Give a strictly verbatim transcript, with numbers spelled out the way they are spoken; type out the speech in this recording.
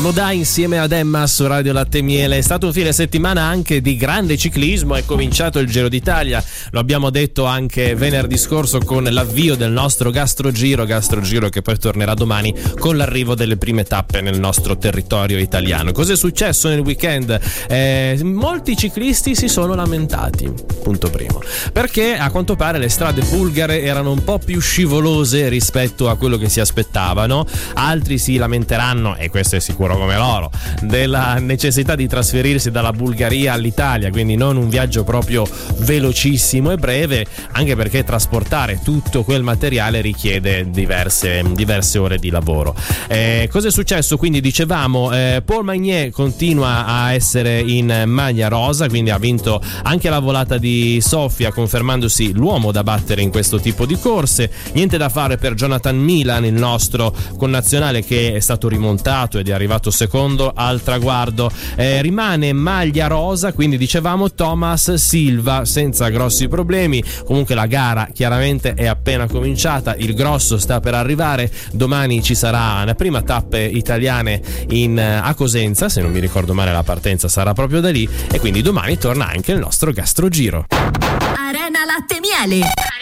Modà insieme ad Emma su Radio Latte e Miele. È stato un fine settimana anche di grande ciclismo, è cominciato il Giro d'Italia, lo abbiamo detto anche venerdì scorso con l'avvio del nostro Gastrogiro, Gastrogiro che poi tornerà domani con l'arrivo delle prime tappe nel nostro territorio italiano. Cos'è successo nel weekend? Eh, molti ciclisti si sono lamentati, punto primo, perché a quanto pare le strade bulgare erano un po' più scivolose rispetto a quello che si aspettavano. Altri si lamenteranno, e questo è sicuro come loro, della necessità di trasferirsi dalla Bulgaria all'Italia, quindi non un viaggio proprio velocissimo e breve, anche perché trasportare tutto quel materiale richiede diverse, diverse ore di lavoro. Eh, cosa è successo? Quindi dicevamo, eh, Paul Magnier continua a essere in maglia rosa, quindi ha vinto anche la volata di Sofia, confermandosi l'uomo da battere in questo tipo di corse. Niente da fare per Jonathan Milan, il nostro connazionale, che è stato rimontato ed è arrivato secondo al traguardo. Eh, rimane maglia rosa, quindi dicevamo Thomas Silva senza grossi problemi. Comunque la gara chiaramente è appena cominciata, il grosso sta per arrivare. Domani ci sarà una prima tappe italiane in, a Cosenza, se non mi ricordo male la partenza sarà proprio da lì, e quindi domani torna anche il nostro Gastrogiro. Arena Latte e Miele.